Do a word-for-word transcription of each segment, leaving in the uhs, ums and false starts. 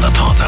Reporter.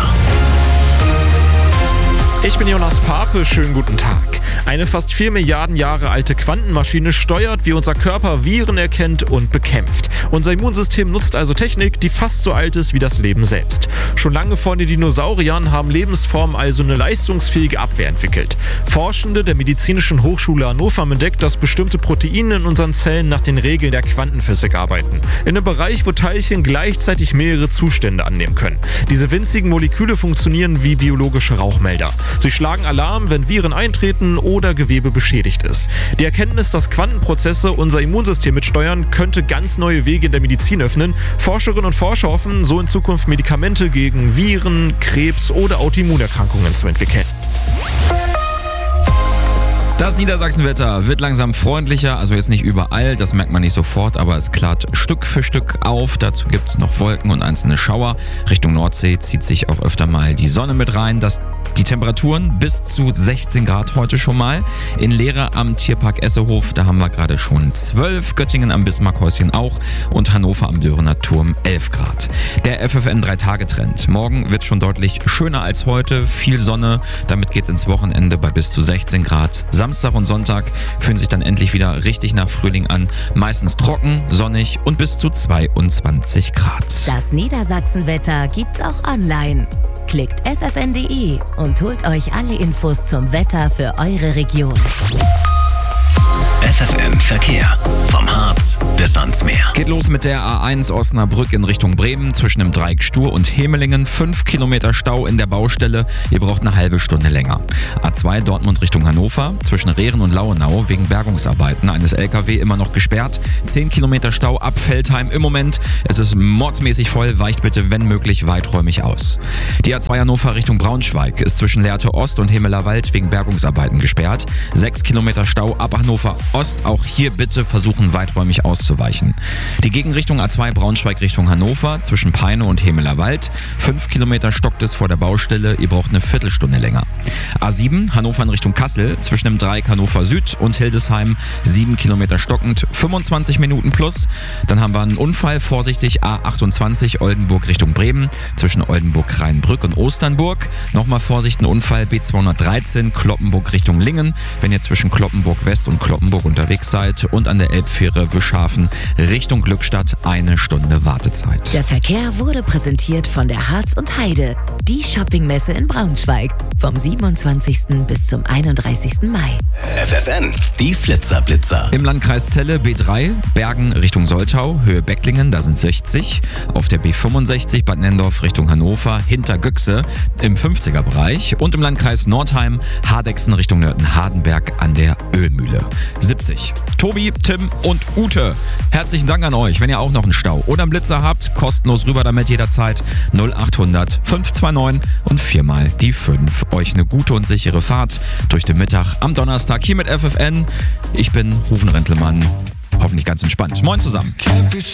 Ich bin Jonas Pape, schönen guten Tag. Eine fast vier Milliarden Jahre alte Quantenmaschine steuert, wie unser Körper Viren erkennt und bekämpft. Unser Immunsystem nutzt also Technik, die fast so alt ist wie das Leben selbst. Schon lange vor den Dinosauriern haben Lebensformen also eine leistungsfähige Abwehr entwickelt. Forschende der Medizinischen Hochschule Hannover haben entdeckt, dass bestimmte Proteine in unseren Zellen nach den Regeln der Quantenphysik arbeiten. In einem Bereich, wo Teilchen gleichzeitig mehrere Zustände annehmen können. Diese winzigen Moleküle funktionieren wie biologische Rauchmelder. Sie schlagen Alarm, wenn Viren eintreten oder Gewebe beschädigt ist. Die Erkenntnis, dass Quantenprozesse unser Immunsystem mitsteuern, könnte ganz neue Wege in der Medizin öffnen. Forscherinnen und Forscher hoffen, so in Zukunft Medikamente gegen Viren, Krebs oder Autoimmunerkrankungen zu entwickeln. Das Niedersachsenwetter wird langsam freundlicher, also jetzt nicht überall, das merkt man nicht sofort, aber es klart Stück für Stück auf. Dazu gibt es noch Wolken und einzelne Schauer. Richtung Nordsee zieht sich auch öfter mal die Sonne mit rein. Das, die Temperaturen bis zu sechzehn Grad heute schon mal. In Lehre am Tierpark Essehof, da haben wir gerade schon zwölf, Göttingen am Bismarckhäuschen auch und Hannover am Dörener Turm elf Grad. Der F F N drei Tage Trend. Morgen wird schon deutlich schöner als heute, viel Sonne, damit geht's ins Wochenende bei bis zu sechzehn Grad. Samstag und Sonntag fühlen sich dann endlich wieder richtig nach Frühling an. Meistens trocken, sonnig und bis zu zweiundzwanzig Grad. Das Niedersachsenwetter gibt's auch online. Klickt f f n punkt d e und holt euch alle Infos zum Wetter für eure Region. F F N Verkehr. Vom Harz bis ans Meer. Geht los mit der A eins Osnabrück in Richtung Bremen zwischen dem Dreieck Stur und Hemelingen. Fünf Kilometer Stau in der Baustelle. Ihr braucht eine halbe Stunde länger. A zwei Dortmund Richtung Hannover zwischen Rehren und Lauenau wegen Bergungsarbeiten eines L K W immer noch gesperrt. Zehn Kilometer Stau ab Veltheim im Moment. Es ist mordsmäßig voll. Weicht bitte, wenn möglich, weiträumig aus. Die A zwei Hannover Richtung Braunschweig ist zwischen Lehrte Ost und Himmelerwald wegen Bergungsarbeiten gesperrt. Sechs Kilometer Stau ab Hannover Ost. Auch hier bitte versuchen, weiträumig auszuweichen. Die Gegenrichtung A zwei Braunschweig Richtung Hannover zwischen Peine und Hemelerwald. Fünf Kilometer stockt es vor der Baustelle. Ihr braucht eine Viertelstunde länger. A sieben Hannover in Richtung Kassel zwischen dem Dreieck Hannover Süd und Hildesheim. Sieben Kilometer stockend. fünfundzwanzig Minuten plus. Dann haben wir einen Unfall. Vorsichtig A achtundzwanzig Oldenburg Richtung Bremen zwischen Oldenburg-Rheinbrück und Osternburg. Nochmal Vorsicht, ein Unfall B zweihundertdreizehn Kloppenburg Richtung Lingen. Wenn ihr zwischen Kloppenburg West und Kloppenburg unterwegs seid und an der Elbfähre Wischhafen Richtung Glückstadt eine Stunde Wartezeit. Der Verkehr wurde präsentiert von der Harz und Heide, die Shoppingmesse in Braunschweig, vom siebenundzwanzigsten bis zum einunddreißigsten Mai. F F N, die Flitzerblitzer. Im Landkreis Celle B drei, Bergen Richtung Soltau, Höhe Becklingen, da sind sechzig. Auf der B fünfundsechzig Bad Nendorf Richtung Hannover, hinter Göchse im fünfziger Bereich. Und im Landkreis Nordheim, Hardexen Richtung Nörten-Hardenberg an der Ölmühle. siebzig. Tobi, Tim und Ute, herzlichen Dank an euch. Wenn ihr auch noch einen Stau oder einen Blitzer habt, kostenlos rüber damit jederzeit. null achthundert fünf zwei neun und viermal die fünf. Euch eine gute und sichere Fahrt durch den Mittag am Donnerstag hier mit F F N. Ich bin Rufen Rentelmann. Hoffentlich ganz entspannt. Moin zusammen.